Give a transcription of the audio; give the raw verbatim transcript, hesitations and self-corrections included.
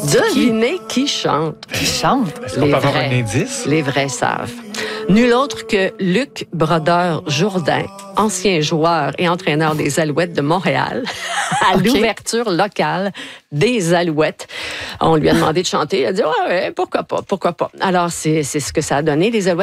Devinez qui chante. Qui chante? Est-ce qu'on peut avoir un indice? Les vrais savent. Nul autre que Luc Brodeur-Jourdain, ancien joueur et entraîneur des Alouettes de Montréal, à Okay. l'ouverture locale des Alouettes. On lui a demandé de chanter. Il a dit, ouais, ouais, pourquoi pas, pourquoi pas. Alors, c'est, c'est ce que ça a donné, les Alouettes.